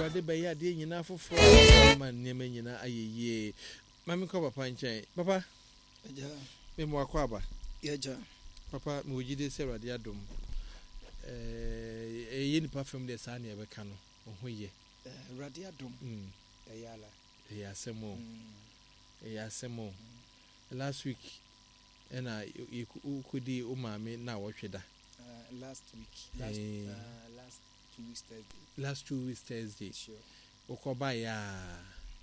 Awurade bɛyɛ adeɛ nyinaa foforɔ ma nneɛma nyinaa ayɛ yie. Mami kɔ papa nkyɛn. Papa. Eja. Me mo akɔ aba. Eja. Papa me wogide sɛ Awurade adom. Ɛyɛ nipa fam de saa ne ɛbɛka no. Ho yɛ. Awurade adom. Ɛyɛ ala. Ɛyɛ asɛm o. Ɛyɛ asɛm o. Last week ɛna ukudi o maame na wɔhwɛ da. Last week. Last 2 weeks Thursday. Sure. Okoba ya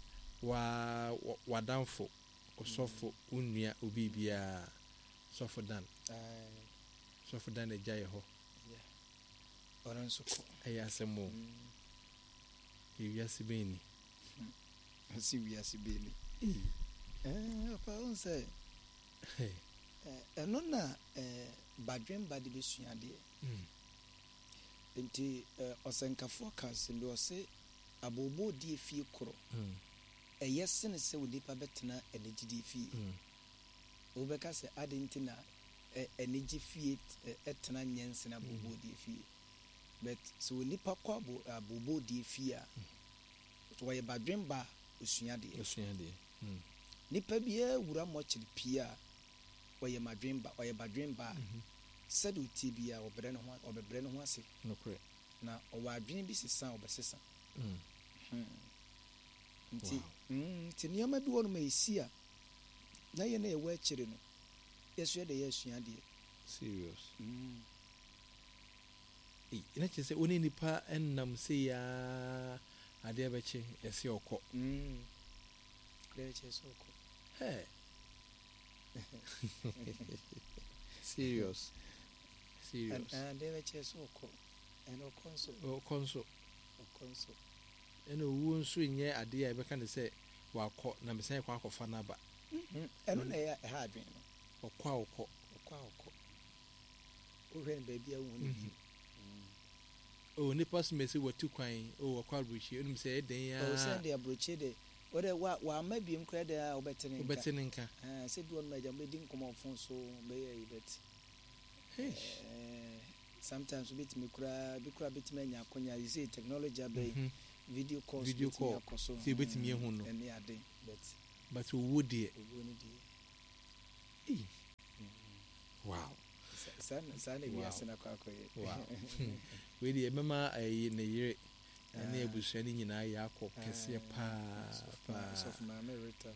wadamfo osofo unua obi bia sofo dan. Sofo dan ejaye ho. Yeah. Oranso ko. Eya asemo. Ewiase beni. Asi wiase beni. Apa on say. Eno na badwen bade besuade. Nti osenkafo kanse ndo ose abobo di efie koro. Eyese ne se onipa betena enegidi fie. Obeka se adenti na enegi fie etena nyense na abobo di fie. But so onipa kwa abobo di fie a so ye badwen ba osuade. Nipa bia wura mochiri pia oye madwen ba badwen ba. Said uti bia obebre no ho ase. Nokre. Na owadwen bi sesa obesesa. Nti nti niama bi wonu ma esi a na ye na ye wa akire no yesu de yesu ade serious ina che se oni nipa ennam se ya ade abeche ese okọ le che so okọ serious and ade abeche so okọ and okonso eno wu nso nye ade a ebeka ne se wakọ na mesan kwa akọfa na ba eno na ya ha adwen no okọ ohwe baby a wu ni o nipa smesi watu kwan o wakọ abrochi enu se eden ya o se de abrochi de o de wa mabiem kra de a obetene nka se bi on ma jam be din komo fon so be ye bet sometimes we bit me kra bit me nya akonya you see technology abe video call so bit me hu no any ade but wo die wow sana we asena kwa wow we die mema ayi ne yire na ebusua ni nyina ya akọ kese pa of my merita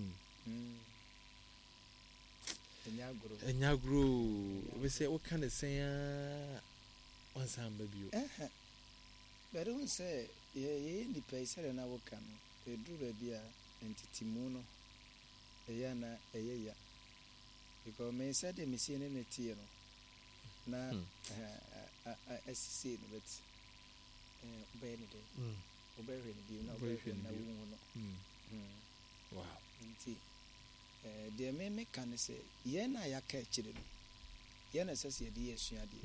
Enyagro we say what kind of say one samba bio but we say ye ndi pese na woka no eduru bia entity mu no eya na eyeya because me said me see ne tie no na asisi no but obey ni de obey ni bi na obey na wu no wow nti de me kan say ye na ya ka chire no ye na sese de yesuade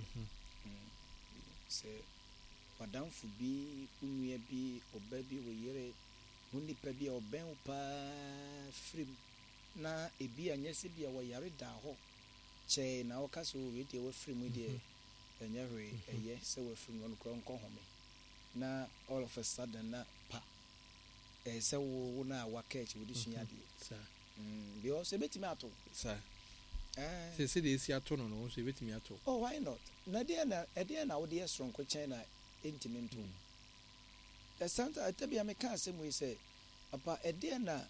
say wadamfo bi unua bi oba bi wo yere hunipa bi oben pa frim na ebi anyese bi a wo yare da ho che na wo kaso we de wo frim de enya hwe eye se wo frim no kro nko home na all of a sudden na pa se wo na wa catch wo di suade sa bi o se betimi ato sa se de esi ato no no so betimi ato oh why not na de na wo de yesronko chen na intimate the center atabia me kan asem we say apa ede na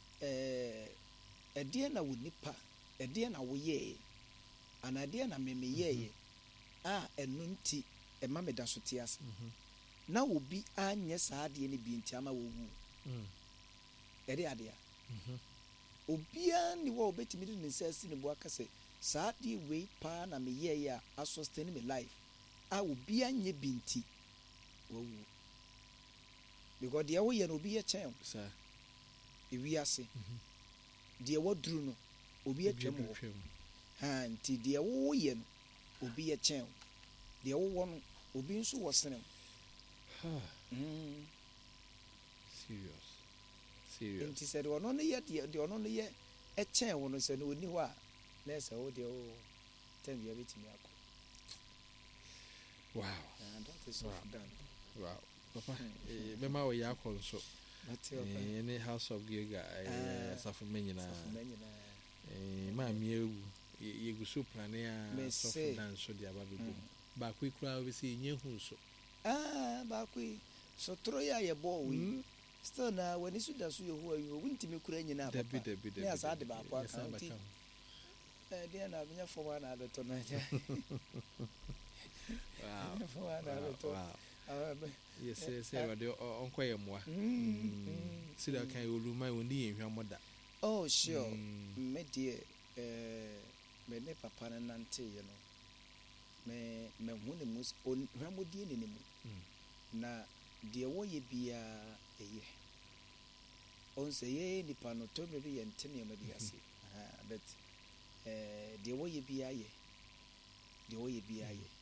wo nipa ede na wo ye ana ede na me ye enu nti e ma me da so ti ase na obi anye saade ne bi nti ama wo wu ede ade a obi an ni wo obetimi de nsasi ne bo akase saade we pa na me ye ya sustain me life obi anye bi nti wo because the way no be a chen sir we ase the wadru no obi atwam ha nti the wo ye no obi a chen the wo no obi nso wo sene serious nti said ono no ye the ono no ye e chen wo no se no oni ho a na se wo de o tem ye betimi akọ wow and that is all done wow papa bema wo ya konso Mate papa ne House of Giga safo menyina ma mi ewu yeguso plane a sofo dance dia ba bebo ba ku ikura we se nye hu so ba ku so tro ya ye bo we still na when isu da so ye hu ayu wuntimi kura nyina papa ne asa de ba kwa kan ti dia na benya fo na abeto na ja yes de onko ye moa sida kan oluma woni ehwa moda oh sure me die me ne papa na nante ye no me hu ne mus on hwamodie ne mu na de wo ye bia eye on se ye ni pano to me bi ye ntene ma bi ase but de wo ye bia ye